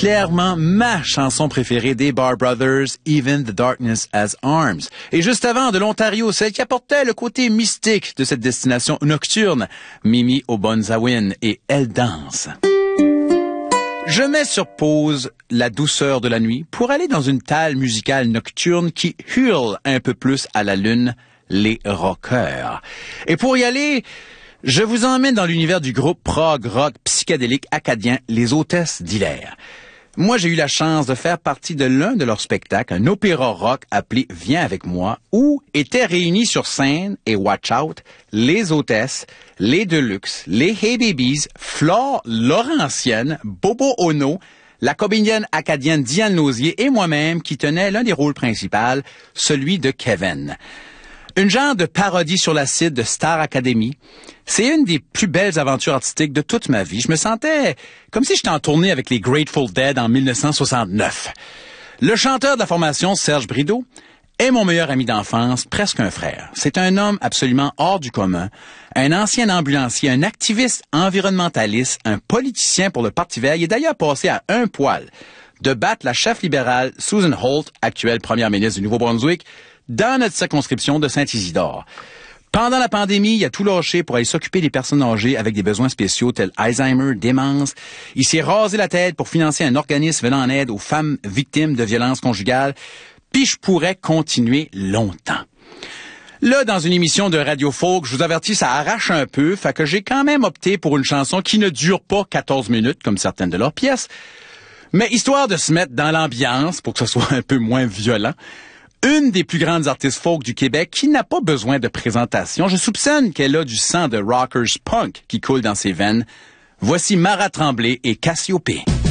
clairement ma chanson préférée des Barr Brothers, Even the Darkness Has Arms. Et juste avant, de l'Ontario, celle qui apportait le côté mystique de cette destination nocturne, Mimi Obonzawin et Elle danse. Je mets sur pause la douceur de la nuit pour aller dans une talle musicale nocturne qui hurle un peu plus à la lune, les rockers. Et pour y aller, je vous emmène dans l'univers du groupe prog rock psychédélique acadien Les Hôtesses d'Hilaire. Moi, j'ai eu la chance de faire partie de l'un de leurs spectacles, un opéra rock appelé Viens avec moi, où étaient réunis sur scène, et watch out, les Hôtesses, les Deluxe, les Hey Babies, Flore Laurentienne, Bobo Ono, la comédienne acadienne Diane Lausier et moi-même qui tenais l'un des rôles principaux, celui de Kevin. Une genre de parodie sur l'acide de Star Academy. C'est une des plus belles aventures artistiques de toute ma vie. Je me sentais comme si j'étais en tournée avec les Grateful Dead en 1969. Le chanteur de la formation, Serge Brideau, est mon meilleur ami d'enfance, presque un frère. C'est un homme absolument hors du commun, un ancien ambulancier, un activiste environnementaliste, un politicien pour le Parti vert. Il est d'ailleurs passé à un poil de battre la chef libérale Susan Holt, actuelle première ministre du Nouveau-Brunswick, dans notre circonscription de Saint-Isidore. Pendant la pandémie, il a tout lâché pour aller s'occuper des personnes âgées avec des besoins spéciaux tels Alzheimer, démence. Il s'est rasé la tête pour financer un organisme venant en aide aux femmes victimes de violences conjugales. Puis je pourrais continuer longtemps. Là, dans une émission de Radio Folk, je vous avertis, ça arrache un peu, fait que j'ai quand même opté pour une chanson qui ne dure pas 14 minutes, comme certaines de leurs pièces, mais histoire de se mettre dans l'ambiance, pour que ce soit un peu moins violent. Une des plus grandes artistes folk du Québec qui n'a pas besoin de présentation. Je soupçonne qu'elle a du sang de rockers punk qui coule dans ses veines. Voici Mara Tremblay et Cassiopée.